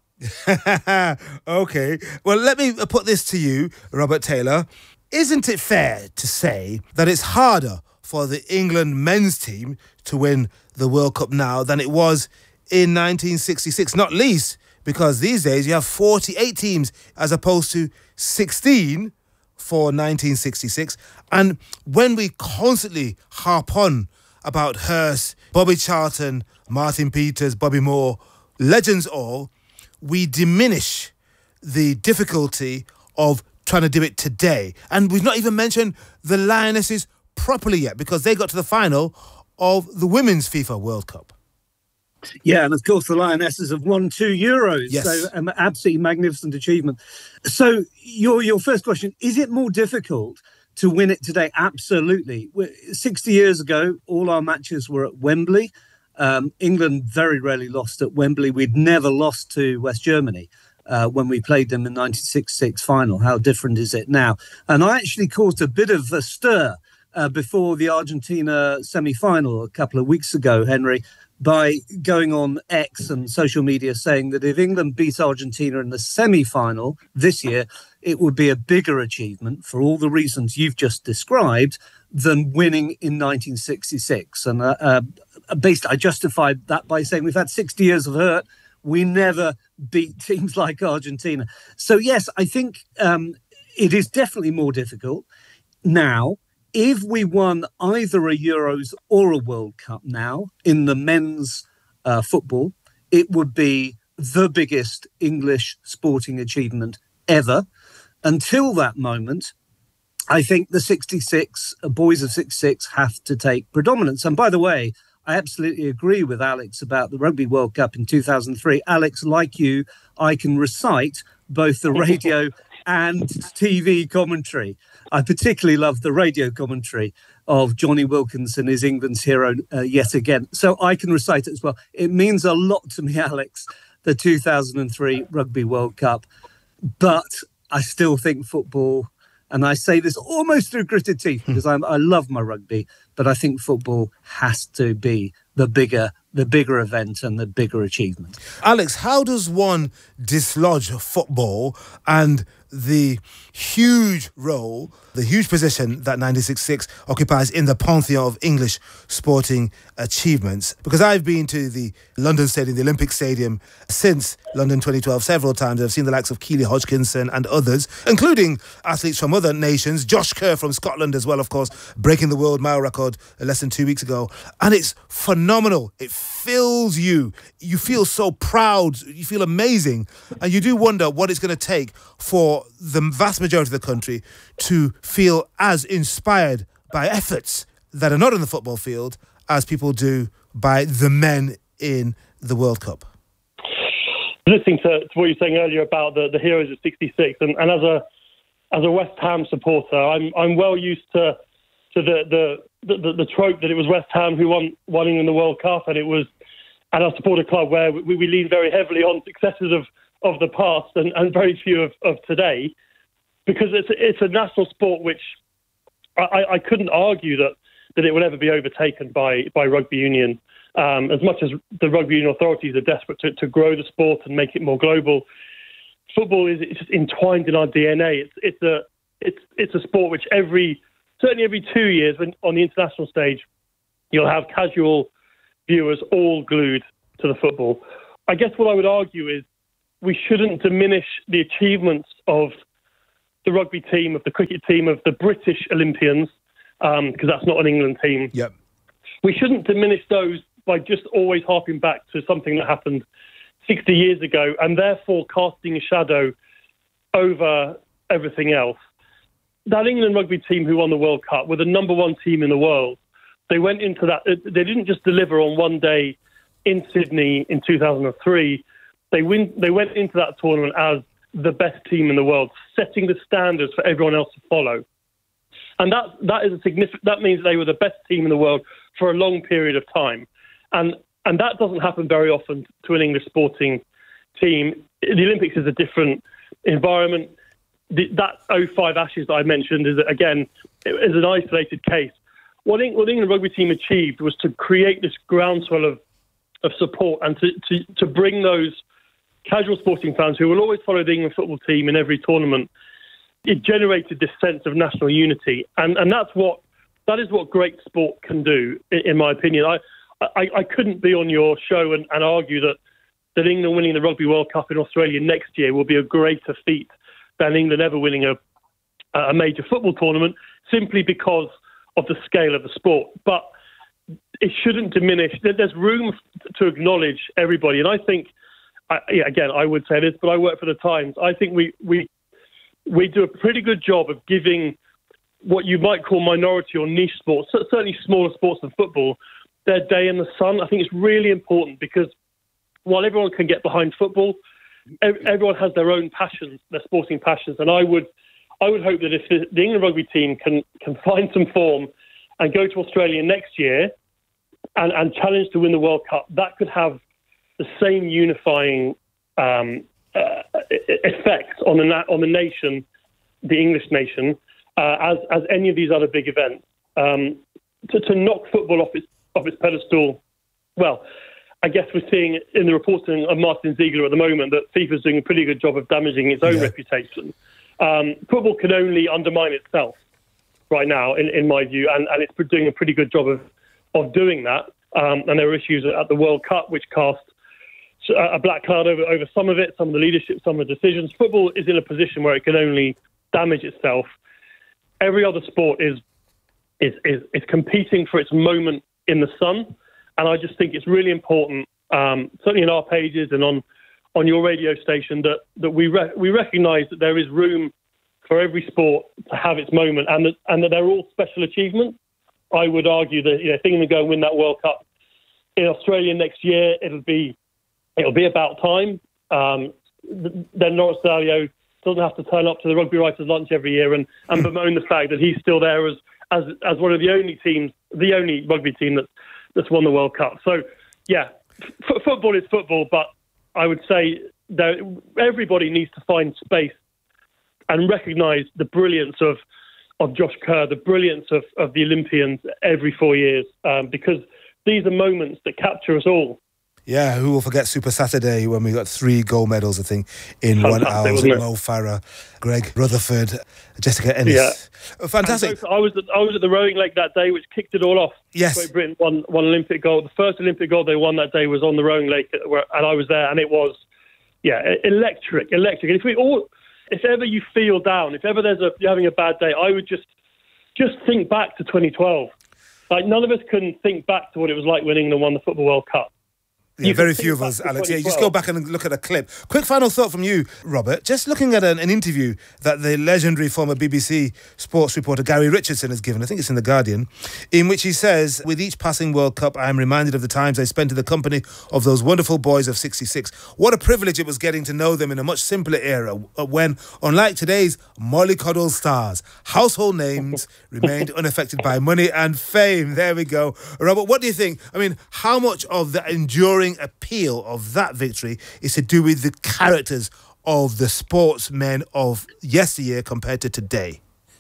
Okay. Well, let me put this to you, Robert Taylor. Isn't it fair to say that it's harder for the England men's team to win the World Cup now than it was in 1966? Not least because these days you have 48 teams as opposed to 16 for 1966. And when we constantly harp on about Hurst, Bobby Charlton, Martin Peters, Bobby Moore, legends all, we diminish the difficulty of trying to do it today. And we've not even mentioned the Lionesses properly yet because they got to the final of the Women's FIFA World Cup. Yeah, and of course the Lionesses have won 2 Euros. Yes. So an absolutely magnificent achievement. So your first question, is it more difficult to win it today? Absolutely. 60 years ago, all our matches were at Wembley. England very rarely lost at Wembley. We'd never lost to West Germany when we played them in the 1966 final. How different is it now? And I actually caused a bit of a stir before the Argentina semi-final a couple of weeks ago, Henry, by going on X and social media saying that if England beat Argentina in the semi-final this year, it would be a bigger achievement for all the reasons you've just described than winning in 1966. And basically, I justified that by saying we've had 60 years of hurt. We never beat teams like Argentina. So, yes, I think it is definitely more difficult. Now, if we won either a Euros or a World Cup now in the men's football, it would be the biggest English sporting achievement ever. Until that moment, I think the 66 boys of 66 have to take predominance. And by the way, I absolutely agree with Alex about the Rugby World Cup in 2003. Alex, like you, I can recite both the radio and TV commentary. I particularly love the radio commentary of Johnny Wilkinson as England's hero yet again. So I can recite it as well. It means a lot to me, Alex, the 2003 Rugby World Cup. But I still think football, and I say this almost through gritted teeth because I love my rugby, but I think football has to be the bigger event and the bigger achievement. Alex, how does one dislodge football and the huge role, the huge position that 1966 occupies in the pantheon of English sporting achievements. Because I've been to the London Stadium, the Olympic Stadium, since London 2012 several times. I've seen the likes of Keely Hodgkinson and others, including athletes from other nations. Josh Kerr from Scotland as well, of course, breaking the world mile record less than 2 weeks ago. And it's phenomenal. It fills you. You feel so proud. You feel amazing. And you do wonder what it's going to take for the vast majority of the country to feel as inspired by efforts that are not in the football field as people do by the men in the World Cup. Listening to what you were saying earlier about the heroes of '66, and as a West Ham supporter, I'm well used to the trope that it was West Ham who won in the World Cup, and I support a club where we lean very heavily on successes of the past and very few of today, because it's a national sport which I couldn't argue that it will ever be overtaken by rugby union. As much as the rugby union authorities are desperate to grow the sport and make it more global, football is just entwined in our DNA. It's a sport which certainly every 2 years on the international stage, you'll have casual viewers all glued to the football. I guess what I would argue is we shouldn't diminish the achievements of the rugby team, of the cricket team, of the British Olympians, because that's not an England team. Yep. We shouldn't diminish those by just always harping back to something that happened 60 years ago and therefore casting a shadow over everything else. That England rugby team who won the World Cup were the number one team in the world. They went into that. They didn't just deliver on one day in Sydney in 2003. They went into that tournament as the best team in the world, setting the standards for everyone else to follow. And that is a significant. That means they were the best team in the world for a long period of time, and that doesn't happen very often to an English sporting team. The Olympics is a different environment. That 05 Ashes that I mentioned is an isolated case. What England rugby team achieved was to create this groundswell of support and to bring those casual sporting fans who will always follow the England football team in every tournament. It generated this sense of national unity, and that is what great sport can do, in my opinion. I couldn't be on your show and argue that England winning the Rugby World Cup in Australia next year will be a greater feat than England ever winning a major football tournament, simply because of the scale of the sport. But it shouldn't diminish. There's room to acknowledge everybody. And I think, again, I would say this, but I work for the Times. I think we do a pretty good job of giving what you might call minority or niche sports, certainly smaller sports than football, their day in the sun. I think it's really important because while everyone can get behind football, everyone has their own passions, their sporting passions. And I would hope that if the England rugby team can find some form and go to Australia next year and challenge to win the World Cup, that could have the same unifying effect on the nation, the English nation, as any of these other big events. To knock football off its pedestal, well, I guess we're seeing in the reporting of Martin Ziegler at the moment that FIFA's doing a pretty good job of damaging its own reputation. Football can only undermine itself right now, in my view, and it's doing a pretty good job of doing that. And there were issues at the World Cup which cast a black cloud over some of it, some of the leadership, some of the decisions. Football is in a position where it can only damage itself. Every other sport is competing for its moment in the sun, and I just think it's really important, certainly in our pages and on your radio station, that we recognise that there is room for every sport to have its moment, and that they're all special achievements. I would argue that if England go and win that World Cup in Australia next year, it'll be about time. Then Lawrence Dallaglio doesn't have to turn up to the rugby writers' lunch every year and bemoan the fact that he's still there as one of the only rugby team that's won the World Cup. So, yeah, football is football, but I would say that everybody needs to find space and recognise the brilliance of Josh Kerr, the brilliance of the Olympians every 4 years, because these are moments that capture us all. Yeah, who will forget Super Saturday when we got 3 gold medals, I think, in 1 hour. Mo Farah, Greg Rutherford, Jessica Ennis. Yeah. Fantastic. I was at the rowing lake that day, which kicked it all off. Yes. Great Britain won Olympic gold. The first Olympic gold they won that day was on the rowing lake, and I was there, and it was, electric. And if ever you feel down, if ever you're having a bad day, I would just think back to 2012. Like, none of us can think back to what it was like when England won the Football World Cup. Yeah, very few of us, Alex. Yeah, just go back and look at a clip. Quick final thought from you, Robert. Just looking at an interview that the legendary former BBC sports reporter Gary Richardson has given, I think it's in The Guardian, in which he says, with each passing World Cup, I am reminded of the times I spent in the company of those wonderful boys of 66. What a privilege it was getting to know them in a much simpler era when, unlike today's mollycoddle stars, household names remained unaffected by money and fame. There we go. Robert, what do you think? I mean, how much of the enduring appeal of that victory is to do with the characters of the sportsmen of yesteryear compared to today?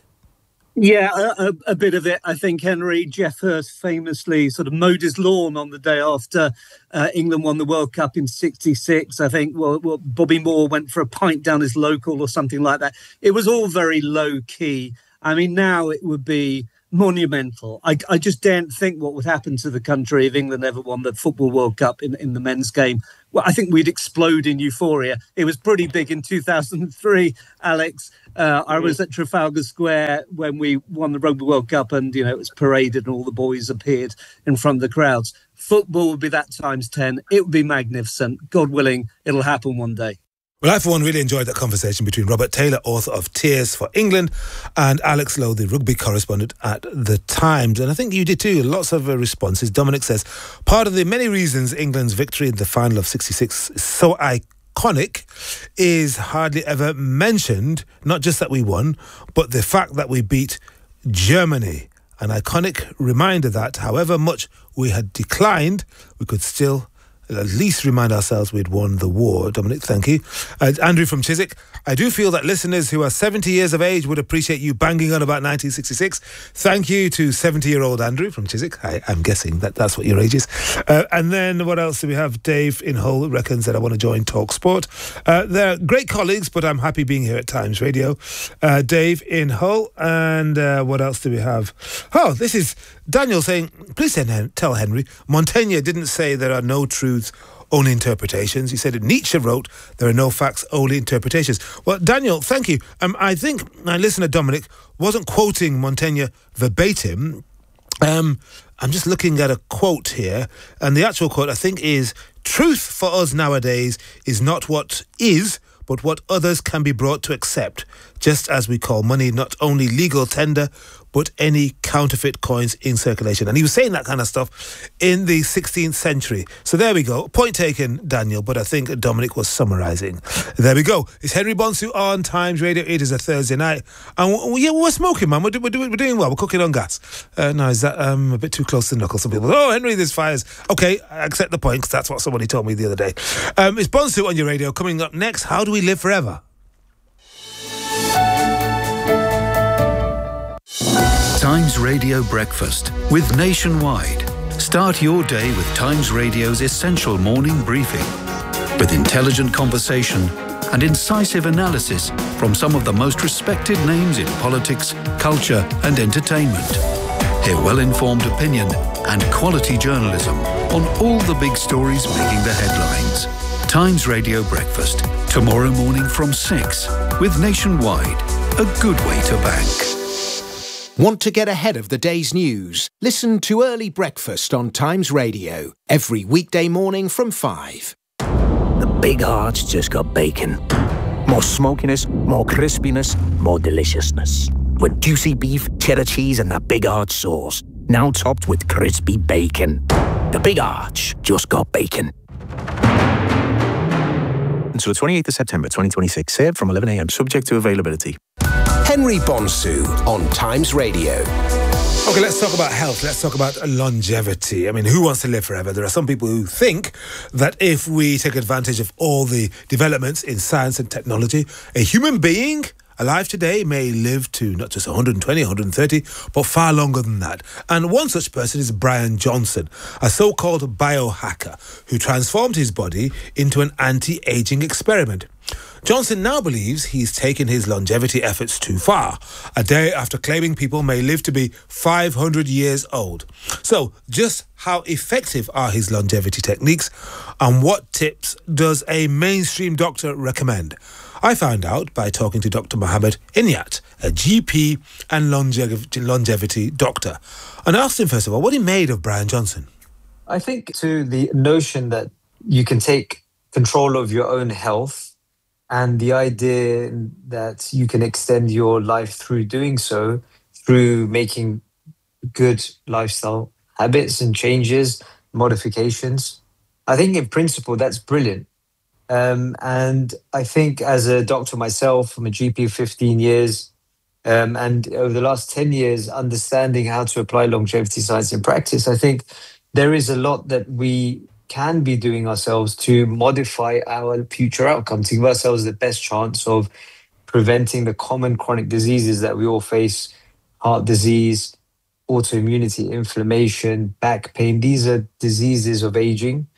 Yeah, a bit of it. I think, Henry, Geoff Hurst famously sort of mowed his lawn on the day after England won the World Cup in 66. I think Bobby Moore went for a pint down his local or something like that. It was all very low key. I mean, now it would be monumental. I just daren't think what would happen to the country if England ever won the Football World Cup in the men's game. Well, I think we'd explode in euphoria. It was pretty big in 2003, Alex. I was at Trafalgar Square when we won the Rugby World Cup, and it was paraded and all the boys appeared in front of the crowds. Football would be that times 10. It would be magnificent. God willing, it'll happen one day. Well, I, for one, really enjoyed that conversation between Robert Taylor, author of Tears for England, and Alex Lowe, the rugby correspondent at The Times. And I think you did too. Lots of responses. Dominic says, part of the many reasons England's victory in the final of 66 is so iconic is hardly ever mentioned. Not just that we won, but the fact that we beat Germany. An iconic reminder that however much we had declined, we could still at least remind ourselves we'd won the war. Dominic, thank you. Andrew from Chiswick, I do feel that listeners who are 70 years of age would appreciate you banging on about 1966. Thank you to 70-year-old Andrew from Chiswick. I'm guessing that's what your age is. And then what else do we have? Dave in Hull reckons that I want to join Talk Sport. They're great colleagues, but I'm happy being here at Times Radio. Dave in Hull. And what else do we have? Oh, this is Daniel saying, please tell Henry, Montaigne didn't say there are no truths, only interpretations. He said that Nietzsche wrote, there are no facts, only interpretations. Well, Daniel, thank you. I think my listener Dominic wasn't quoting Montaigne verbatim. I'm just looking at a quote here, and the actual quote, I think, is, truth for us nowadays is not what is, but what others can be brought to accept, just as we call money not only legal tender, but any counterfeit coins in circulation. And he was saying that kind of stuff in the 16th century. So there we go. Point taken, Daniel, but I think Dominic was summarising. There we go. It's Henry Bonsu on Times Radio. It is a Thursday night. And we're smoking, man. We're doing well. We're cooking on gas. Now, is that a bit too close to the knuckle? Some people, Henry, there's fires. Okay, I accept the point, because that's what somebody told me the other day. It's Bonsu on your radio. Coming up next, How Do We Live Forever? Times Radio Breakfast with Nationwide. Start your day with Times Radio's essential morning briefing with intelligent conversation and incisive analysis from some of the most respected names in politics, culture and entertainment. Hear well-informed opinion and quality journalism on all the big stories making the headlines. Times Radio Breakfast, tomorrow morning from 6 with Nationwide. A good way to bank. Want to get ahead of the day's news? Listen to Early Breakfast on Times Radio every weekday morning from 5. The big hearts just got bacon. More smokiness, more crispiness, more deliciousness. With juicy beef, cheddar cheese and that big arch sauce. Now topped with crispy bacon. The Big Arch just got bacon. Until the 28th of September 2026. Served from 11 a.m. subject to availability. Henry Bonsu on Times Radio. Okay, let's talk about health. Let's talk about longevity. I mean, who wants to live forever? There are some people who think that if we take advantage of all the developments in science and technology, a human being alive today may live to not just 120, 130, but far longer than that. And one such person is Brian Johnson, a so-called biohacker who transformed his body into an anti-aging experiment. Johnson now believes he's taken his longevity efforts too far, a day after claiming people may live to be 500 years old. So, just how effective are his longevity techniques, and what tips does a mainstream doctor recommend? I found out by talking to Dr. Mohammed Inyat, a GP and longevity doctor, and asked him first of all what he made of Brian Johnson. I think to the notion that you can take control of your own health, and the idea that you can extend your life through doing so, through making good lifestyle habits and changes, modifications. I think in principle, that's brilliant. And I think as a doctor myself, I'm a GP of 15 years, and over the last 10 years, understanding how to apply longevity science in practice, I think there is a lot that we can be doing ourselves to modify our future outcome, to give ourselves the best chance of preventing the common chronic diseases that we all face: heart disease, autoimmunity, inflammation, back pain. These are diseases of aging,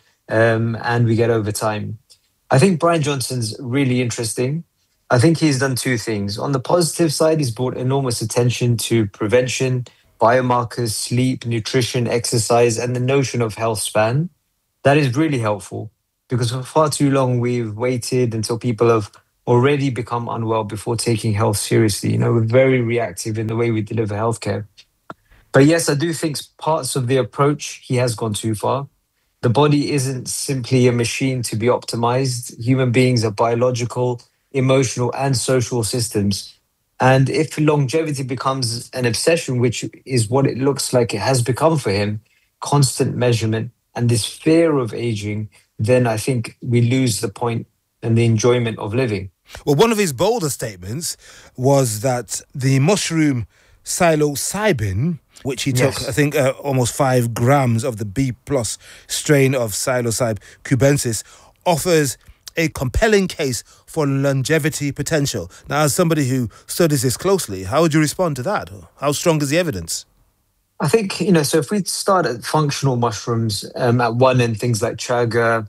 and we get over time. I think Brian Johnson's really interesting. I think he's done two things. On the positive side, he's brought enormous attention to prevention, biomarkers, sleep, nutrition, exercise, and the notion of health span. That is really helpful, because for far too long we've waited until people have already become unwell before taking health seriously. We're very reactive in the way we deliver healthcare. But yes, I do think parts of the approach, he has gone too far. The body isn't simply a machine to be optimized. Human beings are biological, emotional, and social systems. And if longevity becomes an obsession, which is what it looks like it has become for him, constant measurement, and this fear of aging, then I think we lose the point and the enjoyment of living. Well, one of his bolder statements was that the mushroom psilocybin, which he took, I think, almost 5 grams of the B+ strain of Psilocybe cubensis, offers a compelling case for longevity potential. Now, as somebody who studies this closely, how would you respond to that? How strong is the evidence? I think, so if we start at functional mushrooms, at one end, things like chaga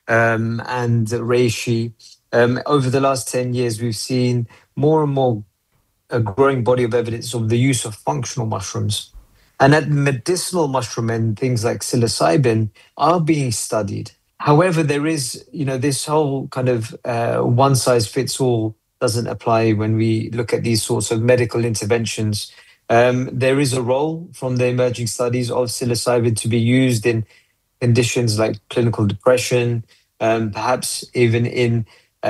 and reishi, over the last 10 years, we've seen more and more a growing body of evidence of the use of functional mushrooms. And at medicinal mushroom end, things like psilocybin are being studied. However, there is, this whole kind of one-size-fits-all doesn't apply when we look at these sorts of medical interventions. There is a role from the emerging studies of psilocybin to be used in conditions like clinical depression, perhaps even in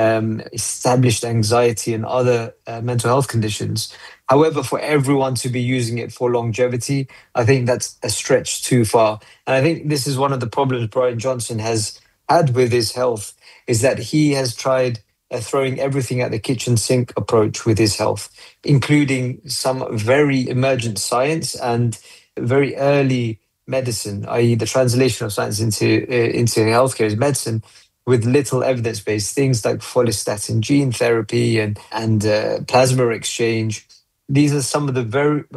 established anxiety and other mental health conditions. However, for everyone to be using it for longevity, I think that's a stretch too far. And I think this is one of the problems Brian Johnson has had with his health, is that he has tried throwing everything at the kitchen sink approach with his health, including some very emergent science and very early medicine, i.e. the translation of science into healthcare is medicine, with little evidence-based things like follistatin gene therapy and plasma exchange. These are some of the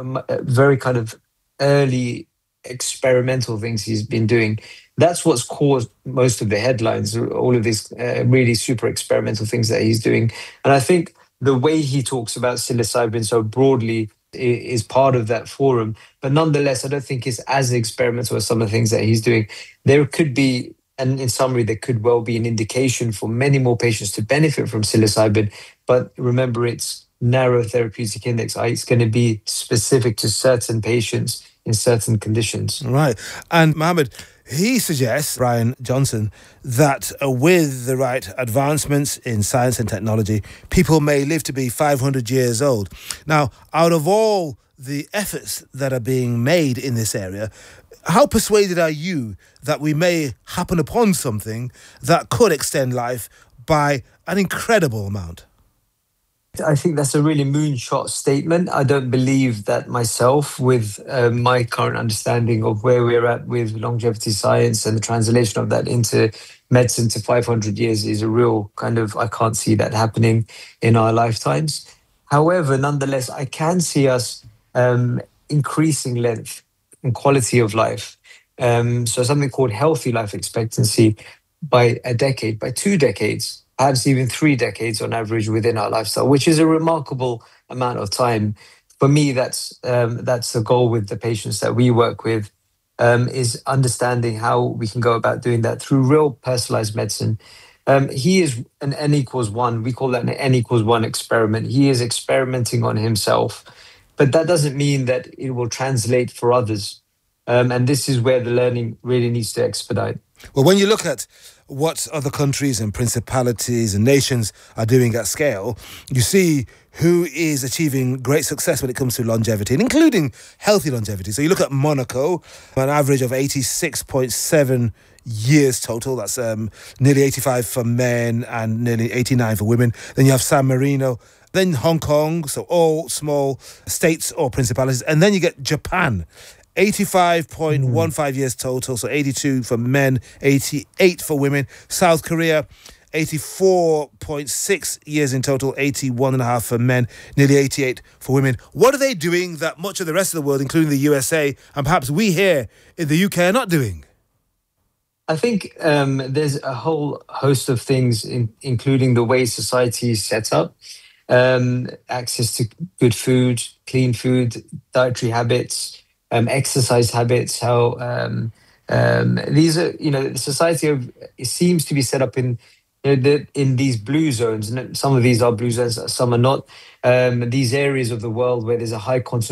very kind of early experimental things he's been doing. That's what's caused most of the headlines, all of these really super experimental things that he's doing. And I think the way he talks about psilocybin so broadly is part of that forum. But nonetheless, I don't think it's as experimental as some of the things that he's doing. There could be, and in summary, there could well be an indication for many more patients to benefit from psilocybin. But remember, it's narrow therapeutic index. It's going to be specific to certain patients in certain conditions. Right. And Mohammed, he suggests, Brian Johnson, that with the right advancements in science and technology, people may live to be 500 years old. Now, out of all the efforts that are being made in this area, how persuaded are you that we may happen upon something that could extend life by an incredible amount? I think that's a really moonshot statement. I don't believe that myself, with my current understanding of where we're at with longevity science and the translation of that into medicine to 500 years is a real kind of, I can't see that happening in our lifetimes. However, nonetheless, I can see us increasing length and quality of life. So something called healthy life expectancy by a decade, by 2 decades, perhaps even 3 decades on average within our lifestyle, which is a remarkable amount of time. For me, that's the goal with the patients that we work with, is understanding how we can go about doing that through real personalized medicine. He is an N=1. We call that an N=1 experiment. He is experimenting on himself, but that doesn't mean that it will translate for others. And this is where the learning really needs to expedite. Well, when you look at what other countries and principalities and nations are doing at scale, you see who is achieving great success when it comes to longevity, and including healthy longevity. So you look at Monaco, an average of 86.7 years total. That's nearly 85 for men and nearly 89 for women. Then you have San Marino, then Hong Kong, so all small states or principalities. And then you get Japan, 85.15 years total, so 82 for men, 88 for women. South Korea, 84.6 years in total, 81.5 for men, nearly 88 for women. What are they doing that much of the rest of the world, including the USA, and perhaps we here in the UK, are not doing? I think there's a whole host of things, including the way society is set up. Access to good food, clean food, dietary habits, exercise habits, how these are, the society seems to be set up in these blue zones, and some of these are blue zones, some are not. These areas of the world where there's a high concentration